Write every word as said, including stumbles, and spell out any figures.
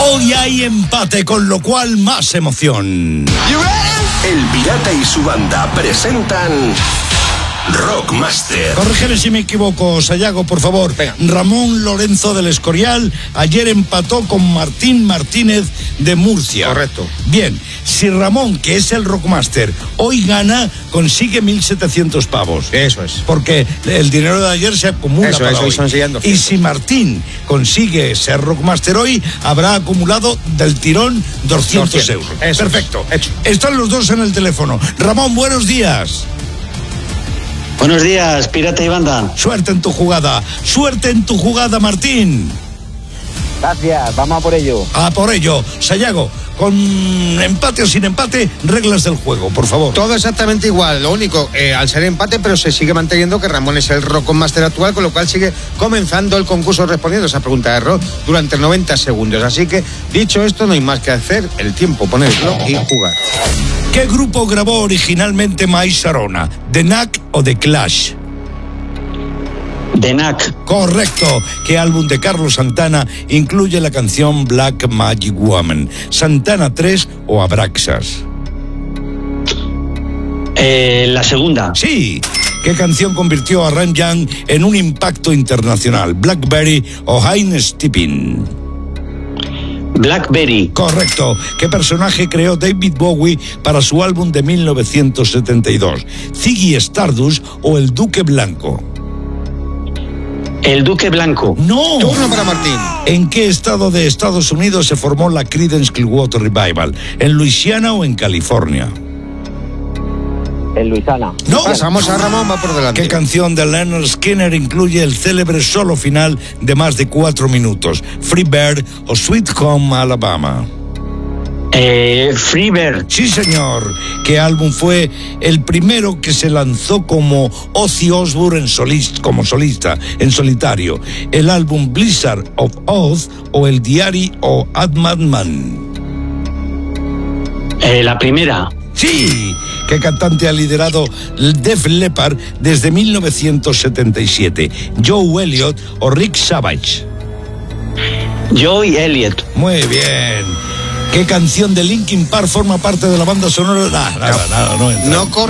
Hoy hay empate, con lo cual más emoción. El Pirata y su banda presentan Rockmaster. Corrígeme si me equivoco, Sayago, por favor. Venga. Ramón Lorenzo del Escorial ayer empató con Martín Martínez de Murcia. Correcto. Bien, si Ramón, que es el Rockmaster, hoy gana, consigue mil setecientos pavos. Eso es. Porque el dinero de ayer se acumula Eso, para eso, hoy. y son siguiendo. Y si Martín consigue ser Rockmaster hoy, habrá acumulado del tirón doscientos, doscientos euros. Eso Perfecto. es. Hecho. Están los dos en el teléfono. Ramón, buenos días. Buenos días, Pirata y banda. Suerte en tu jugada. Suerte en tu jugada, Martín. Gracias, vamos a por ello. A por ello. Sayago, con empate o sin empate, reglas del juego, por favor. Todo exactamente igual, lo único, eh, al ser empate, pero se sigue manteniendo que Ramón es el Rockmaster actual, con lo cual sigue comenzando el concurso respondiendo a esa pregunta de rock durante noventa segundos. Así que, dicho esto, no hay más que hacer, el tiempo, ponerlo y jugar. ¿Qué grupo grabó originalmente My Sharona? ¿The Knack o The Clash? The Knack. Correcto. ¿Qué álbum de Carlos Santana incluye la canción Black Magic Woman? ¿Santana tres o Abraxas? Eh, la segunda. Sí. ¿Qué canción convirtió a Ram Young en un impacto internacional? ¿Blackberry o Heinz Tipping? Blackberry. Correcto. ¿Qué personaje creó David Bowie para su álbum de mil novecientos setenta y dos? ¿Ziggy Stardust o el Duque Blanco? El Duque Blanco. ¡No! Turno para Martín. ¿En qué estado de Estados Unidos se formó la Creedence Clearwater Revival? ¿En Luisiana o en California? En Luisiana. ¡No! Pasamos a Ramón, va por delante. ¿Qué canción de Leonard Skinner incluye el célebre solo final de más de cuatro minutos? ¿Free Bird o Sweet Home Alabama? Eh, Freebird. Sí, señor. ¿Qué álbum fue el primero que se lanzó como Ozzy Osbourne en solista, como solista, en solitario? ¿El álbum Blizzard of Oz o el Diary o Ad Madman? Eh, la primera. Sí. ¿Qué cantante ha liderado Def Leppard desde mil novecientos setenta y siete? ¿Joe Elliott o Rick Savage? Joey Elliott. Muy bien. ¿Qué canción de Linkin Park forma parte de la banda sonora? Nada, nada, nada, no entra. No corre.